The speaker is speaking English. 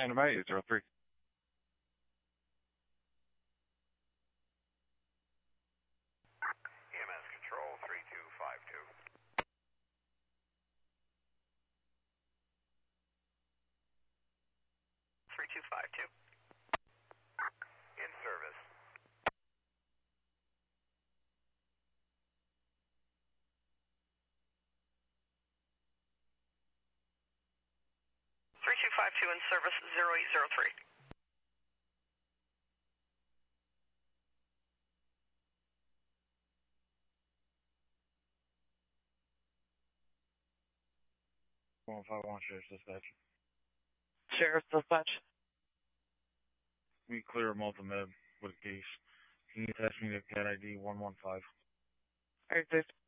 Stand by, 03. EMS Control 3252. 3252. In service. 3252 in service 0803. One five one Sheriff's Dispatch. Sheriff's Dispatch. We clear a multi-med with a case. Can you attach me to CAT ID 115? Alright,